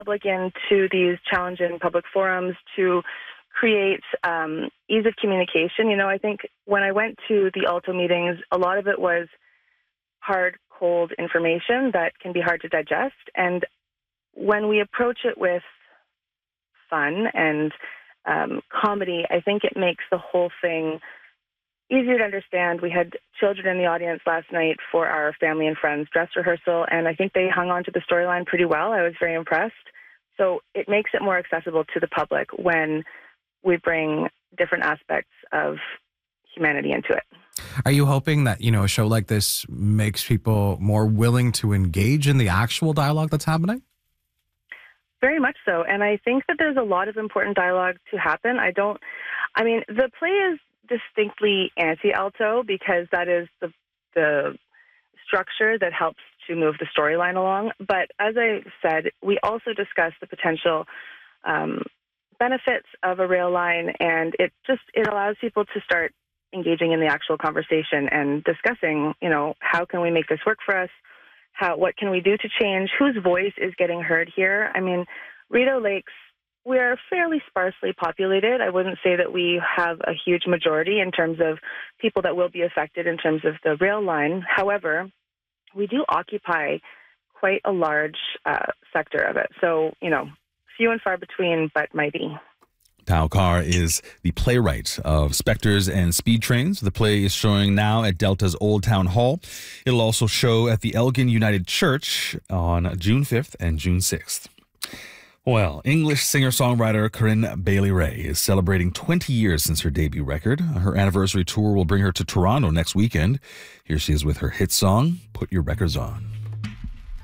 public into these challenging public forums to create ease of communication. You know, I think when I went to the Alto meetings, a lot of it was hard, cold information that can be hard to digest. And when we approach it with fun and comedy, I think it makes the whole thing easier to understand. We had children in the audience last night for our family and friends dress rehearsal, and I think they hung on to the storyline pretty well. I was very impressed. So it makes it more accessible to the public when we bring different aspects of humanity into it. Are you hoping that, a show like this makes people more willing to engage in the actual dialogue that's happening? Very much so. And I think that there's a lot of important dialogue to happen. The play is distinctly anti-Alto because that is the structure that helps to move the storyline along. But as I said, we also discuss the potential benefits of a rail line, and it allows people to start engaging in the actual conversation and discussing, how can we make this work for us? What can we do to change? Whose voice is getting heard here? I mean, Rideau Lakes, we are fairly sparsely populated. I wouldn't say that we have a huge majority in terms of people that will be affected in terms of the rail line. However, we do occupy quite a large sector of it. So, few and far between, but mighty. Thao Kar is the playwright of Spectres and Speed Trains. The play is showing now at Delta's Old Town Hall. It'll also show at the Elgin United Church on June 5th and June 6th. Well, English singer-songwriter Corinne Bailey Rae is celebrating 20 years since her debut record. Her anniversary tour will bring her to Toronto next weekend. Here she is with her hit song, Put Your Records On.